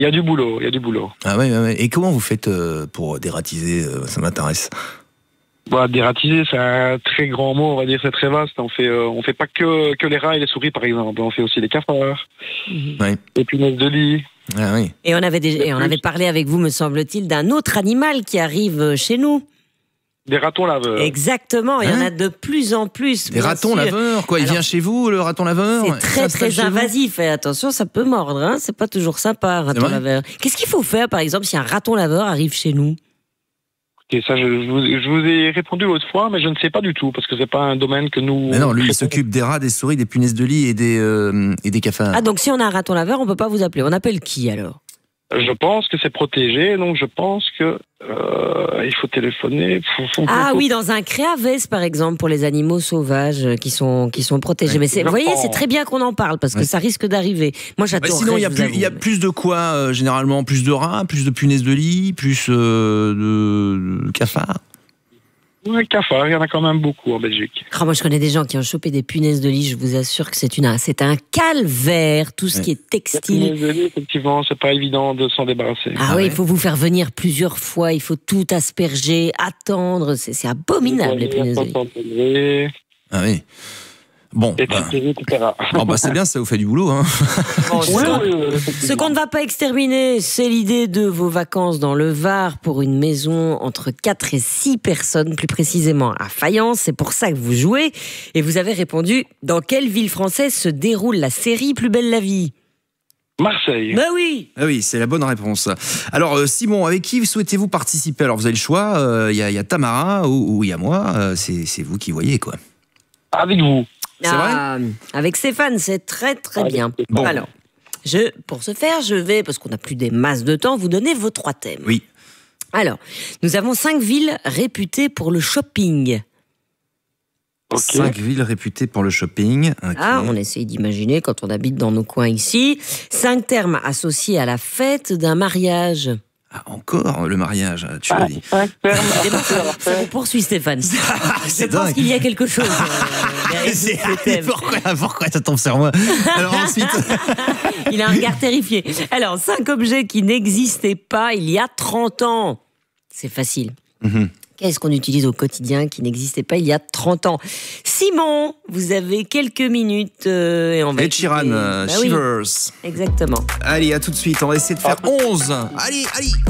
Il y a du boulot, il y a du boulot. Ah ouais, ouais, ouais. Et comment vous faites pour dératiser? Ça m'intéresse. Bah, dératiser, c'est un très grand mot, on va dire, c'est très vaste. On fait pas que les rats et les souris, par exemple. On fait aussi les cafards, Ouais. les punaises de lit. Ah oui. Et on avait parlé avec vous, me semble-t-il, d'un autre animal qui arrive chez nous. Des ratons laveurs. Exactement, il y en Hein? a de plus en plus. Des bien ratons sûr. laveurs, quoi. Il Alors, vient chez vous, le raton laveur? C'est Il très s'installe très chez vous? invasif. Et attention, ça peut mordre. Hein. C'est pas toujours sympa, un raton vrai laveur. Qu'est-ce qu'il faut faire, par exemple, si un raton laveur arrive chez nous? Et ça, je vous ai répondu l'autre fois, mais je ne sais pas du tout, parce que c'est pas un domaine que nous... Mais non, lui, il s'occupe des rats, des souris, des punaises de lit et des cafards. Ah, donc si on a un raton laveur, on peut pas vous appeler. On appelle qui alors? Je pense que c'est protégé, donc je pense que il faut téléphoner. Ah oui, dans un créavès, par exemple, pour les animaux sauvages qui sont protégés. Ouais. Mais vous voyez, c'est très bien qu'on en parle, parce que Ouais. ça risque d'arriver. Moi, Bah, j'adore. sinon, il y a plus de quoi, généralement? Plus de rats, plus de punaises de lit, plus de cafards? Ouais, cafard, il y en a quand même beaucoup en Belgique. Ah, moi, je connais des gens qui ont chopé des punaises de lit. Je vous assure que c'est un calvaire, tout ce qui est Les textile. punaises de lit, effectivement, c'est pas évident de s'en débarrasser. Ah Ah oui, ouais. il faut vous faire venir plusieurs fois, il faut tout asperger, attendre, c'est abominable les punaises de lit. 60 degrés, Ah oui. Bon, etc. bon, bah, c'est bien, ça vous fait du boulot, hein. Bon, Oui, ce qu'on ne va pas exterminer, c'est l'idée de vos vacances dans le Var pour une maison entre 4 et 6 personnes, plus précisément à Fayence. C'est pour ça que vous jouez. Et vous avez répondu, dans quelle ville française se déroule la série Plus belle la vie? Marseille. Ben oui. Ah oui, c'est la bonne réponse. Alors, Simon, avec qui souhaitez-vous participer? Alors, vous avez le choix, il y a Tamara ou il y a moi, c'est vous qui voyez, quoi. Avec vous. C'est vrai? Avec Stéphane, c'est très très Avec bien. Stéphane. Bon. Alors, pour ce faire, je vais, parce qu'on n'a plus des masses de temps, vous donner vos 3 thèmes. Oui. Alors, nous avons 5 villes réputées pour le shopping. Ok. 5 villes réputées pour le shopping. Ok. Ah, on essaye d'imaginer quand on habite dans nos coins ici. 5 termes associés à la fête d'un mariage. Ah, encore le mariage, tu l'as dit. Un terme. Ça vous poursuit, Stéphane. Je C'est pense dingue. qu'il y a quelque chose derrière C'est- ces thèmes. pourquoi ça tombe sur moi? Alors ensuite, Il a un regard terrifié. Alors, 5 objets qui n'existaient pas il y a 30 ans. C'est facile. Qu'est-ce qu'on utilise au quotidien qui n'existait pas il y a 30 ans? Simon, vous avez quelques minutes et on va Ed Sheeran, écouter- Bah oui, Shivers. exactement. Allez, à tout de suite, on va essayer de faire 11. Allez, allez.